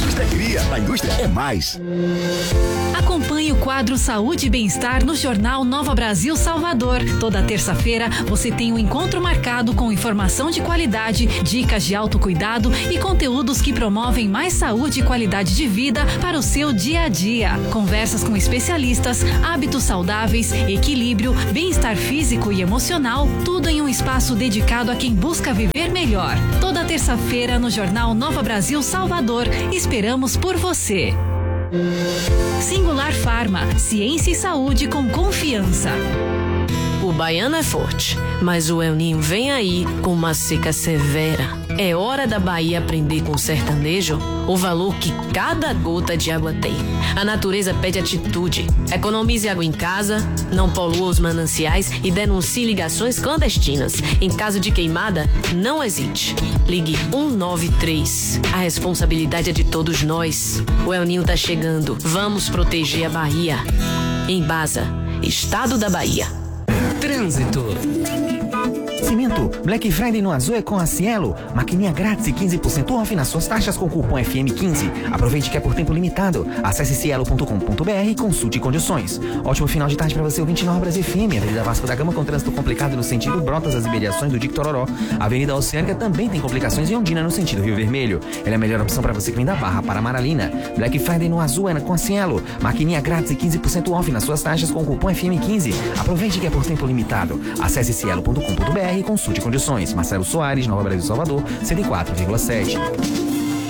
indústria cria, a indústria é mais. Acompanhe o quadro Saúde e Bem-Estar no Jornal Nova Brasil Salvador. Toda terça-feira você tem um encontro marcado com informação de qualidade, dicas de autocuidado e conteúdos que promovem mais saúde e qualidade de vida para o seu dia a dia. Conversas com especialistas, hábitos saudáveis, equilíbrio, bem-estar físico e emocional, tudo em um espaço dedicado a quem busca viver melhor. Toda terça-feira no Jornal Nova Brasil Salvador. Esperamos por você. Singular Farma, ciência e saúde com confiança. O baiano é forte, mas o El Ninho vem aí com uma seca severa. É hora da Bahia aprender com o sertanejo o valor que cada gota de água tem. A natureza pede atitude. Economize água em casa, não polua os mananciais e denuncie ligações clandestinas. Em caso de queimada, não hesite. Ligue 193. A responsabilidade é de todos nós. O El Ninho tá chegando. Vamos proteger a Bahia. Embasa, Estado da Bahia. Trânsito. Oferecimento Black Friday no Azul é com a Cielo. Maquininha grátis e 15% off nas suas taxas com cupom FM15. Aproveite que é por tempo limitado. Acesse cielo.com.br e consulte condições. Ótimo final de tarde para você, ouvinte Nova Brasil FM. Avenida Vasco da Gama com trânsito complicado no sentido Brotas, as imediações do Dique Tororó. Avenida Oceânica também tem complicações em Ondina no sentido Rio Vermelho. Ela é a melhor opção para você que vem da Barra para Maralina. Black Friday no Azul é com a Cielo. Maquininha grátis e 15% off nas suas taxas com cupom FM15. Aproveite que é por tempo limitado. Acesse cielo.com.br e consulte condições. Marcelo Soares, Nova Brasil Salvador, 104,7.